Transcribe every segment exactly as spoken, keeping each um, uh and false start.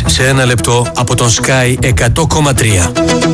σε ένα λεπτό από τον Sky εκατό κόμμα τρία.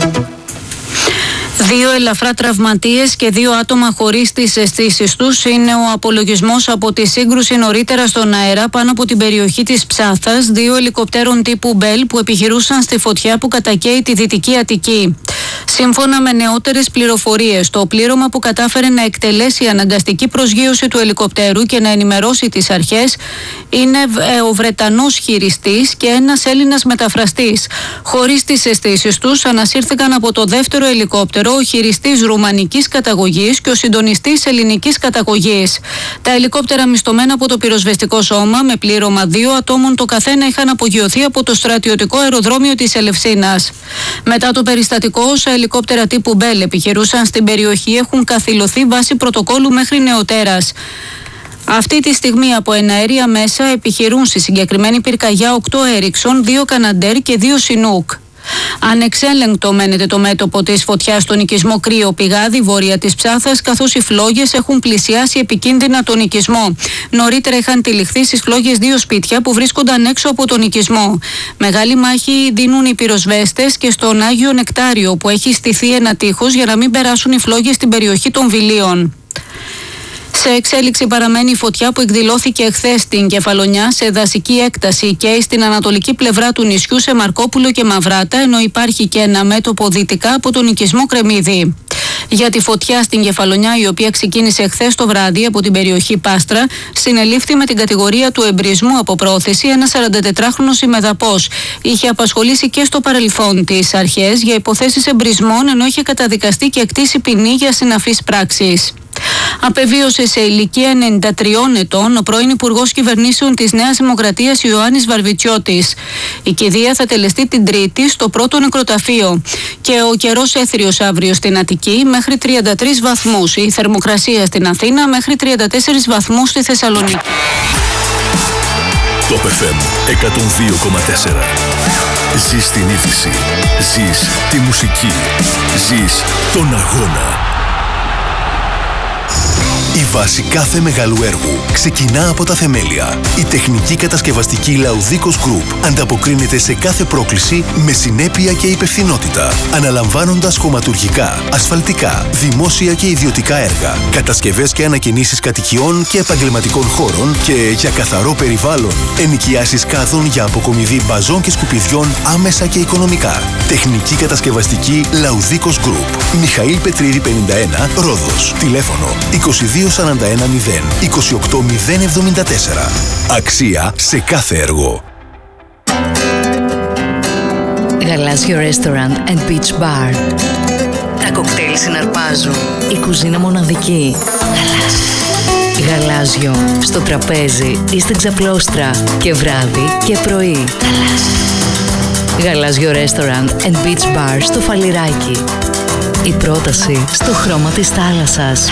Δύο ελαφρά τραυματίες και δύο άτομα χωρίς τις αισθήσεις τους είναι ο απολογισμός από τη σύγκρουση νωρίτερα στον αέρα πάνω από την περιοχή της Ψάθας δύο ελικοπτέρων τύπου Bell που επιχειρούσαν στη φωτιά που κατακαίει τη Δυτική Αττική. Σύμφωνα με νεότερες πληροφορίες, το πλήρωμα που κατάφερε να εκτελέσει αναγκαστική προσγείωση του ελικοπτέρου και να ενημερώσει τις αρχές είναι ο Βρετανός χειριστής και ένας Έλληνας μεταφραστής. Χωρίς τις αισθήσεις τους ανασύρθηκαν από το δεύτερο ελικόπτερο ο χειριστής ρουμανικής καταγωγής και ο συντονιστής ελληνικής καταγωγής. Τα ελικόπτερα μισθωμένα από το πυροσβεστικό σώμα με πλήρωμα δύο ατόμων το καθένα είχαν απογειωθεί από το στρατιωτικό αεροδρόμιο της Ελευσίνας. Μετά το περιστατικό, όσα ελικόπτερα τύπου Bell επιχειρούσαν στην περιοχή έχουν καθυλωθεί βάσει πρωτοκόλου μέχρι νεοτέρας. Αυτή τη στιγμή από εναέρια μέσα επιχειρούν στη συγκεκριμένη πυρκαγιά οκτώ Ericsson, δύο Canadair και δύο Chinook. Ανεξέλεγκτο μένεται το μέτωπο της φωτιάς στον οικισμό Κρύο Πηγάδι, βόρεια της Ψάθας, καθώς οι φλόγες έχουν πλησιάσει επικίνδυνα τον οικισμό. Νωρίτερα είχαν τυλιχθεί στις φλόγες δύο σπίτια που βρίσκονταν έξω από τον οικισμό. Μεγάλη μάχη δίνουν οι πυροσβέστες και στον Άγιο Νεκτάριο, που έχει στηθεί ένα τείχος για να μην περάσουν οι φλόγες στην περιοχή των Βιλίων. Σε εξέλιξη παραμένει η φωτιά που εκδηλώθηκε εχθές στην Κεφαλονιά σε δασική έκταση και στην ανατολική πλευρά του νησιού σε Μαρκόπουλο και Μαυράτα, ενώ υπάρχει και ένα μέτωπο δυτικά από τον οικισμό Κρεμμύδη. Για τη φωτιά στην Κεφαλονιά, η οποία ξεκίνησε εχθές το βράδυ από την περιοχή Πάστρα, συνελήφθη με την κατηγορία του εμπρισμού από πρόθεση ένας σαραντατετράχρονος ημεδαπός. Είχε απασχολήσει και στο παρελθόν τις αρχές για υποθέσεις εμπρισμών, ενώ είχε καταδικαστεί και εκτίσει ποινή για συναφείς πράξεις. Απεβίωσε σε ηλικία ενενήντα τριών ετών ο πρώην Υπουργός Κυβερνήσεων της Νέας Δημοκρατίας Ιωάννης Βαρβιτσιώτης. Η κηδεία θα τελεστεί την Τρίτη στο πρώτο νεκροταφείο. Και ο καιρός έθριος αύριο στην Αττική μέχρι τριάντα τρεις βαθμούς. Η θερμοκρασία στην Αθήνα μέχρι τριάντα τέσσερις βαθμούς στη Θεσσαλονίκη. Top εφ εμ εκατόν δύο κόμμα τέσσερα. Ζεις την είδηση. Ζεις τη μουσική. Ζεις τον αγώνα. Η βάση κάθε μεγάλου έργου ξεκινά από τα θεμέλια. Η τεχνική κατασκευαστική Laudikos Group ανταποκρίνεται σε κάθε πρόκληση με συνέπεια και υπευθυνότητα, αναλαμβάνοντας χωματουργικά, ασφαλτικά, δημόσια και ιδιωτικά έργα, κατασκευές και ανακαινήσεις κατοικιών και επαγγελματικών χώρων και για καθαρό περιβάλλον, ενοικιάσεις κάδων για αποκομιδή μπαζών και σκουπιδιών άμεσα και οικονομικά. Τεχνική κατασκευαστική Laudikos Group. Μιχαήλ Πετρίδη πενήντα ένα, Ρόδος. Τηλέφωνο είκοσι δύο σαράντα ένα μηδέν είκοσι οκτώ μηδέν εβδομήντα τέσσερα. Αξία σε κάθε έργο. Γαλάζιο Restaurant and Beach Bar. Τα κοκτέιλ συναρπάζουν. Η κουζίνα μοναδική. Γαλάζιο. Γαλάζιο. Στο τραπέζι ή στην ξαπλώστρα. Και βράδυ και πρωί. Γαλάζιο. Γαλάζιο Restaurant and Beach Bar στο Φαλιράκι. Η πρόταση στο χρώμα της θάλασσας.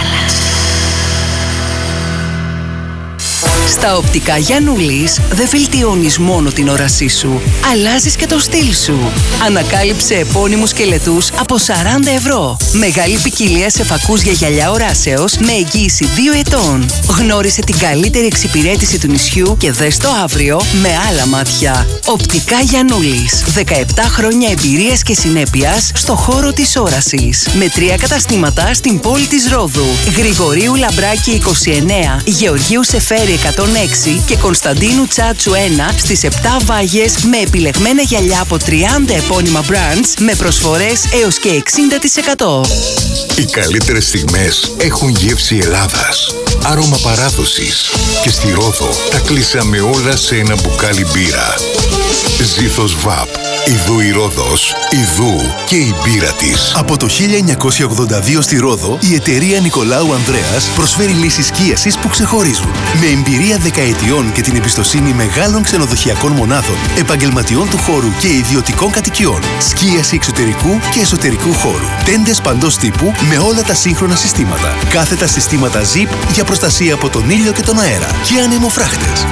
Στα οπτικά Γιαννούλης δεν βελτιώνεις μόνο την όρασή σου, αλλάζεις και το στυλ σου. Ανακάλυψε επώνυμους κελετούς από σαράντα ευρώ. Μεγάλη ποικιλία σε φακούς για γυαλιά οράσεως με εγγύηση δύο ετών. Γνώρισε την καλύτερη εξυπηρέτηση του νησιού και δες το αύριο με άλλα μάτια. Οπτικά Γιαννούλης. δεκαεπτά χρόνια εμπειρίας και συνέπειας στο χώρο της όρασης. Με τρία καταστήματα στην πόλη της Ρόδου. Γρηγορίου Λαμπράκη είκοσι εννέα, Γεωργίου Σεφέρη εκατόν έξι και Κωνσταντίνου Τσάτσου ένα στις επτά Βάγες με επιλεγμένα γυαλιά από τριάντα επώνυμα brands με προσφορές έως και εξήντα τοις εκατό. Οι καλύτερες στιγμές έχουν γεύση Ελλάδας, άρωμα παράδοσης και στη Ρόδο τα κλείσαμε όλα σε ένα μπουκάλι μπύρα. Ζήθος Βαπ. Ιδού η Ρόδος, ιδού και η μπύρα της. Από το χίλια εννιακόσια ογδόντα δύο στη Ρόδο, η εταιρεία Νικολάου Ανδρέας προσφέρει λύσεις σκίασης που ξεχωρίζουν. Με εμπειρία δεκαετιών και την εμπιστοσύνη μεγάλων ξενοδοχειακών μονάδων, επαγγελματιών του χώρου και ιδιωτικών κατοικιών. Σκίαση εξωτερικού και εσωτερικού χώρου. Τέντες παντός τύπου με όλα τα σύγχρονα συστήματα. Κάθετα συστήματα Zip για προστασία από τον ήλιο και τον αέρα. Και ανεμοφράχτες.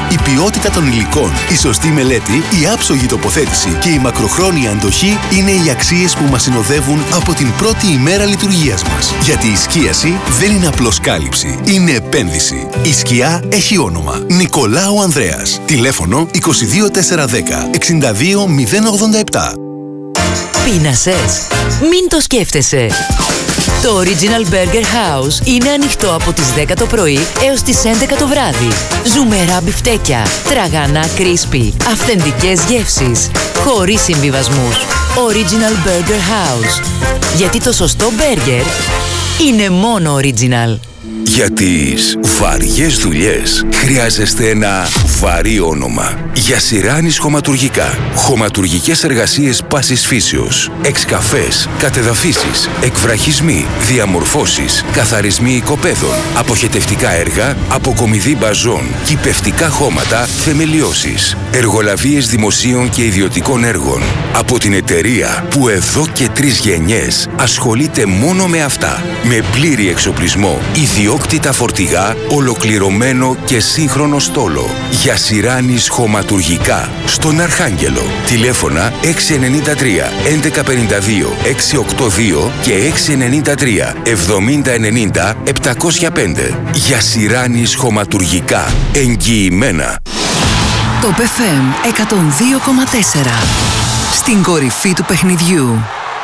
Η ποιότητα των υλικών, η σωστή μελέτη, η άψογη τοποθέτηση και η μακροχρόνια αντοχή είναι οι αξίες που μας συνοδεύουν από την πρώτη ημέρα λειτουργίας μας. Γιατί η σκίαση δεν είναι απλώς κάλυψη, είναι επένδυση. Η σκιά έχει όνομα. Νικολάου Ανδρέας. Τηλέφωνο είκοσι δύο τετρακόσια δέκα εξήντα δύο μηδέν ογδόντα επτά. Πείνασες? Μην το σκέφτεσαι. Το Original Burger House είναι ανοιχτό από τις δέκα το πρωί έως τις έντεκα το βράδυ. Ζουμερά μπιφτέκια, τραγανά crispy, αυθεντικές γεύσεις, χωρίς συμβιβασμούς. Original Burger House. Γιατί το σωστό μπέργκερ είναι μόνο original. Για τις βαριές δουλειές χρειάζεστε ένα βαρύ όνομα. Γιασιράνης Χωματουργικά. Χωματουργικές εργασίες πάσης φύσεως. Εξκαφές, κατεδαφίσεις, εκβραχισμοί, διαμορφώσεις, καθαρισμοί οικοπαίδων, αποχετευτικά έργα, αποκομιδή μπαζών, κυπευτικά χώματα, θεμελιώσεις. Εργολαβίες δημοσίων και ιδιωτικών έργων. Από την εταιρεία που εδώ και τρεις γενιές ασχολείται μόνο με αυτά. Με πλήρη εξοπλισμό, ιδιόκτητα φορτηγά, ολοκληρωμένο και σύγχρονο στόλο. Γιασιράνης Χωματουργικά. Στον Αρχάγγελο. Τηλέφωνα έξι εννιά τρία έντεκα πενήντα δύο εξακόσια ογδόντα δύο και έξι εννιά τρία εβδομήντα ενενήντα επτακόσια πέντε. Γιασιράνης Χωματουργικά. Εγγυημένα. Το εφ εμ εκατόν δύο κόμμα τέσσερα. Στην κορυφή του παιχνιδιού.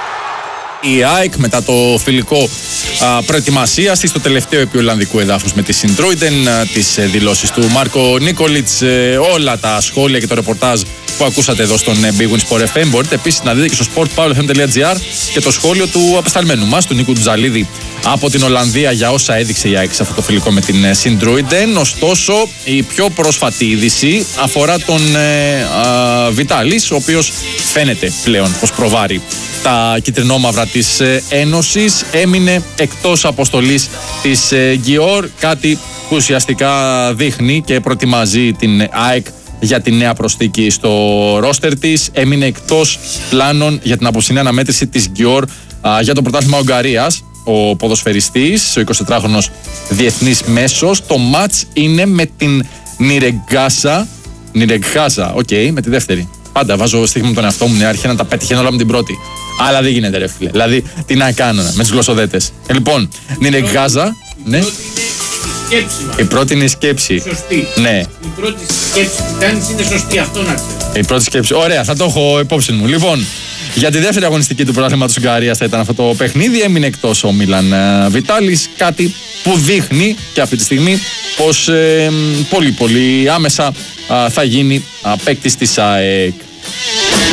Η ΑΕΚ μετά το φιλικό προετοιμασία της στο τελευταίο επί Ολλανδικού εδάφους με τη Σιντρόιντεν, τις δηλώσεις του Μάρκο Νίκολιτς, όλα τα σχόλια και το ρεπορτάζ που ακούσατε εδώ στον Big Win Sport εφ εμ. Μπορείτε επίσης να δείτε και στο sportpowerfm.gr και το σχόλιο του απεσταλμένου μας, του Νίκου Τζαλίδη από την Ολλανδία, για όσα έδειξε η ΑΕΚ σε αυτό το φιλικό με την Σιντρόιντεν. Ωστόσο, η πιο πρόσφατη είδηση αφορά τον ε, Βιτάλης, ο οποίος φαίνεται πλέον πως προβάρει τα κυτρινόμαυρα της Ένωσης. Έμεινε εκτός αποστολής της Γκιόρ, κάτι που ουσιαστικά δείχνει και προετοιμάζει την ΑΕΚ για τη νέα προσθήκη στο ρόστερ της. Έμεινε εκτός πλάνων για την απόψινή αναμέτρηση της Γκιόρ για το πρωτάθλημα Ουγγαρίας ο ποδοσφαιριστής, ο εικοσιτετράχρονος διεθνής μέσος. Το μάτς είναι με την Νιρεγκάσα. Νιρεγκάσα, οκ, okay, με τη δεύτερη. Πάντα βάζω στοίχημα με τον εαυτό μου, άρχισα να τα πετυχαίνω όλα με την πρώτη. Αλλά δεν γίνεται, ρε φίλε. Δηλαδή, τι να κάνω με τους γλωσσοδέτες. Ε, λοιπόν, Νιρεγκάζα. Ναι. Η πρώτη είναι η σκέψη. Σωστή. Ναι. Η πρώτη σκέψη που κάνεις είναι σωστή, αυτό να ξέρεις. Η πρώτη σκέψη. Ωραία, θα το έχω υπόψη μου. Λοιπόν, για τη δεύτερη αγωνιστική του πρωταθλήματος Ουγγαρίας θα ήταν αυτό το παιχνίδι. Έμεινε εκτός ο Μίλαν Βιτάλης. Κάτι που δείχνει και αυτή τη στιγμή πως ε, πολύ πολύ άμεσα α, θα γίνει παίκτης της ΑΕΚ.